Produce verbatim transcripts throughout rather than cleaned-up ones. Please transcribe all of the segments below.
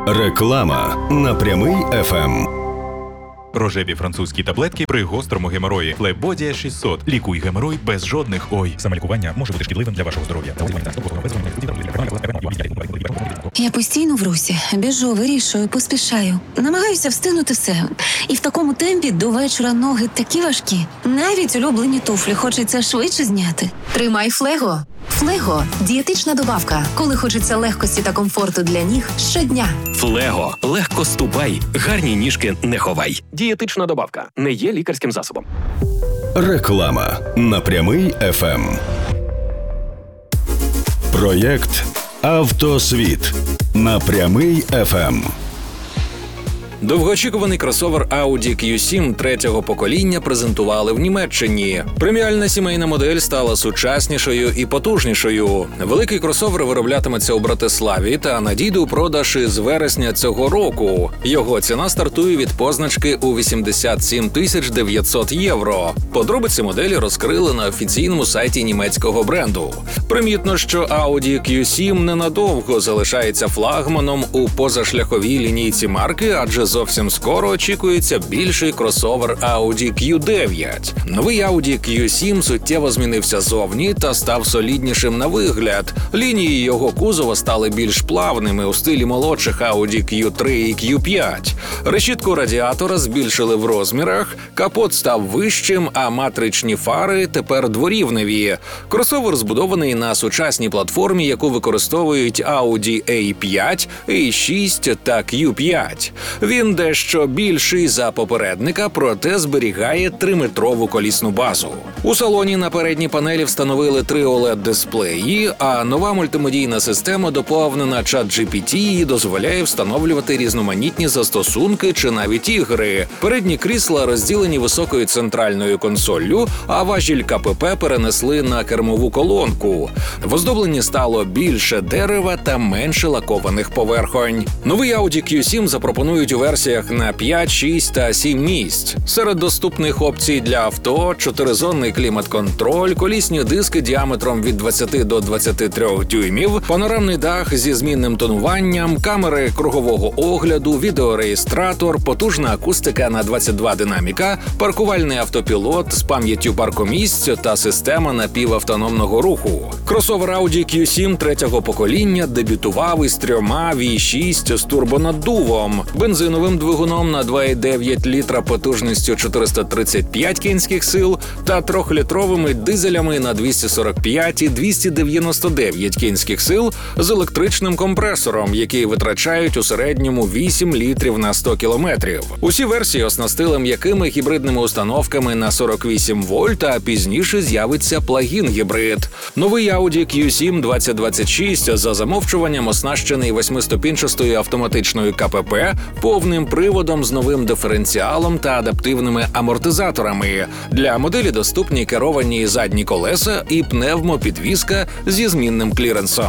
Реклама на Прямий еф ем. Рожеві французькі таблетки при гострому геморої. Флебодія шістсот. Лікуй геморой без жодних ой. Самолікування може бути шкідливим для вашого здоров'я. Я постійно в русі. Біжу, вирішую, поспішаю. Намагаюся встигнути все. І в такому темпі до вечора ноги такі важкі. Навіть улюблені туфлі хочеться швидше зняти. Тримай Флего. Флего – дієтична добавка, коли хочеться легкості та комфорту для ніг щодня. Флего. Легко ступай, гарні ніжки не ховай. Дієтична добавка. Не є лікарським засобом. Реклама на Прямий еф ем. Проєкт «Автосвіт» на Прямий еф ем. Довгоочікуваний кросовер Audi кью сім третього покоління презентували в Німеччині. Преміальна сімейна модель стала сучаснішою і потужнішою. Великий кросовер вироблятиметься у Братиславі та надійде у продаж із вересня цього року. Його ціна стартує від позначки у вісімдесят сім тисяч дев'ятсот євро. Подробиці моделі розкрили на офіційному сайті німецького бренду. Примітно, що Audi кью сім ненадовго залишається флагманом у позашляховій лінійці марки, адже зовсім скоро очікується більший кросовер Audi кью дев'ять. Новий Audi кью сім суттєво змінився зовні та став соліднішим на вигляд. Лінії його кузова стали більш плавними у стилі молодших Audi кью три і кью п'ять. Решітку радіатора збільшили в розмірах, капот став вищим, а матричні фари тепер дворівневі. Кросовер збудований на сучасній платформі, яку використовують Audi ей п'ять, ей шість та кью п'ять. Він дещо більший за попередника, проте зберігає триметрову колісну базу. У салоні на передній панелі встановили три о лед-дисплеї, а нова мультимедійна система, доповнена чат джі пі ті, і дозволяє встановлювати різноманітні застосунки чи навіть ігри. Передні крісла розділені високою центральною консоллю, а важіль ка пе пе перенесли на кермову колонку. В оздобленні стало більше дерева та менше лакованих поверхонь. Новий Audi кью сім запропонують у версіях на п'ять, шість та сім місць. Серед доступних опцій для авто – чотиризонний клімат-контроль, колісні диски діаметром від двадцяти до двадцяти трьох дюймів, панорамний дах зі змінним тонуванням, камери кругового огляду, відеореєстратор, потужна акустика на двадцять два динаміка, паркувальний автопілот з пам'яттю паркомісць та система напівавтономного руху. Кросовер Audi кью сім третього покоління дебютував із трьома ві шість з турбонаддувом, бензиновим двигуном на два і дев'ять літра потужністю чотириста тридцять п'ять кінських сил та трьохлітровими дизелями на двісті сорок п'ять і двісті дев'яносто дев'ять кінських сил з електричним компресором, які витрачають у середньому вісім літрів на сто кілометрів. Усі версії оснастили м'якими гібридними установками на сорок вісім вольт, а пізніше з'явиться плагін-гібрид. Новий Audi кью сім двадцять двадцять шість за замовчуванням оснащений восьмиступінчастою автоматичною ка пе пе, повним приводом з новим диференціалом та адаптивними амортизаторами. Для моделі доступні керовані задні колеса і пневмопідвізка зі змінним кліренсом.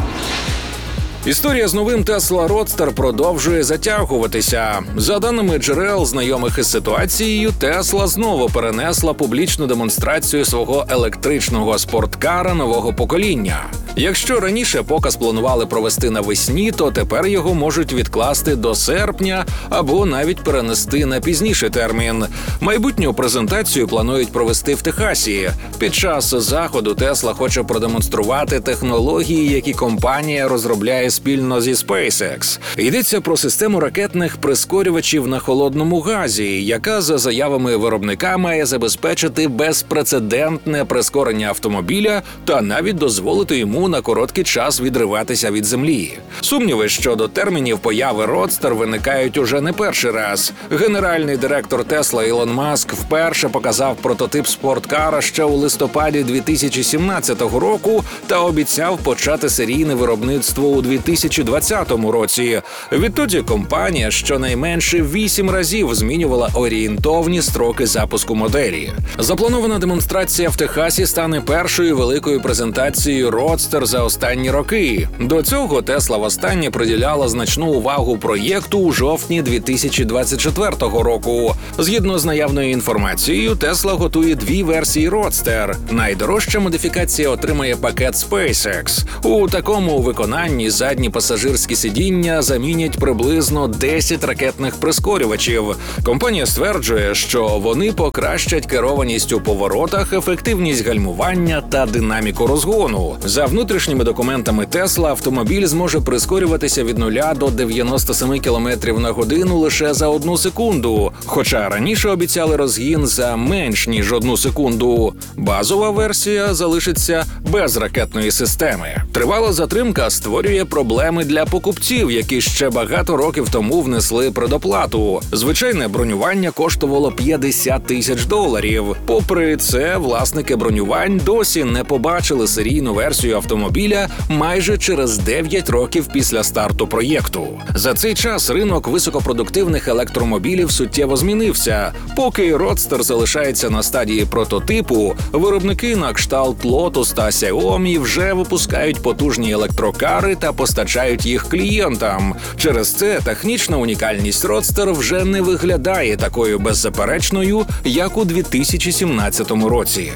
Історія з новим Tesla Roadster продовжує затягуватися. За даними джерел, знайомих із ситуацією, Tesla знову перенесла публічну демонстрацію свого електричного спорткара нового покоління. Якщо раніше показ планували провести навесні, то тепер його можуть відкласти до серпня або навіть перенести на пізніший термін. Майбутню презентацію планують провести в Техасі. Під час заходу Tesla хоче продемонструвати технології, які компанія розробляє спільно зі SpaceX. Йдеться про систему ракетних прискорювачів на холодному газі, яка, за заявами виробника, має забезпечити безпрецедентне прискорення автомобіля та навіть дозволити йому на короткий час відриватися від землі. Сумніви щодо термінів появи Roadster виникають уже не перший раз. Генеральний директор Tesla Ілон Маск вперше показав прототип спорткара ще у листопаді дві тисячі сімнадцятого року та обіцяв почати серійне виробництво у дві тисячі двадцятому році. Відтоді компанія щонайменше вісім разів змінювала орієнтовні строки запуску моделі. Запланована демонстрація в Техасі стане першою великою презентацією Roadster Родстер за останні роки. До цього Тесла востаннє приділяла значну увагу проєкту у жовтні дві тисячі двадцять четвертого року. Згідно з наявною інформацією, Тесла готує дві версії Родстер. Найдорожча модифікація отримає пакет SpaceX. У такому виконанні задні пасажирські сидіння замінять приблизно десять ракетних прискорювачів. Компанія стверджує, що вони покращать керованість у поворотах, ефективність гальмування та динаміку розгону. За внутрішніми документами Тесла автомобіль зможе прискорюватися від нуля до дев'яноста семи кілометрів на годину лише за одну секунду, хоча раніше обіцяли розгін за менш ніж одну секунду. Базова версія залишиться без ракетної системи. Тривала затримка створює проблеми для покупців, які ще багато років тому внесли предоплату. Звичайне бронювання коштувало п'ятдесят тисяч доларів. Попри це, власники бронювань досі не побачили серійну версію автомобіля майже через дев'ять років після старту проєкту. За цей час ринок високопродуктивних електромобілів суттєво змінився. Поки Родстер залишається на стадії прототипу, виробники на кшталт Lotus та Xiaomi вже випускають потужні електрокари та постачають їх клієнтам. Через це технічна унікальність Родстер вже не виглядає такою беззаперечною, як у дві тисячі сімнадцятому році.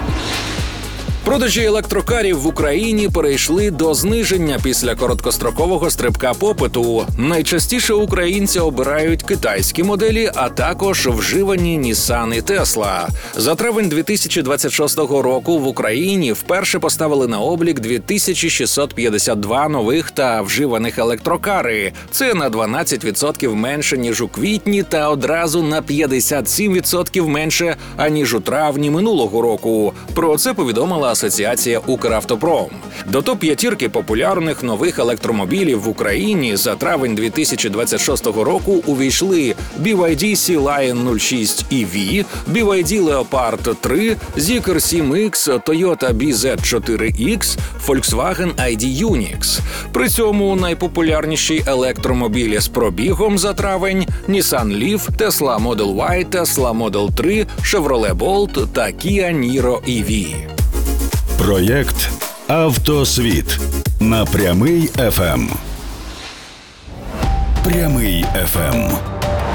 Продажі електрокарів в Україні перейшли до зниження після короткострокового стрибка попиту. Найчастіше українці обирають китайські моделі, а також вживані Nissan і Tesla. За травень дві тисячі двадцять шостого року в Україні вперше поставили на облік дві тисячі шістсот п'ятдесят два нових та вживаних електрокари. Це на дванадцять відсотків менше, ніж у квітні, та одразу на п'ятдесят сім відсотків менше, аніж у травні минулого року. Про це повідомила Асоціація «Укравтопром». До топ-п'ятірки популярних нових електромобілів в Україні за травень дві тисячі двадцять шостого року увійшли бі вай ді Sea Lion нуль шість і ві, бі вай ді Leopard три, Zeekr сім ікс, Toyota бі зет чотири ікс, Volkswagen ай ді Unix. При цьому найпопулярніші електромобілі з пробігом за травень – Nissan Leaf, Tesla Model Y, Tesla Model три, Chevrolet Bolt та Kia Niro і ві. Проєкт «Автосвіт» на Прямий еф ем. Прямий еф ем.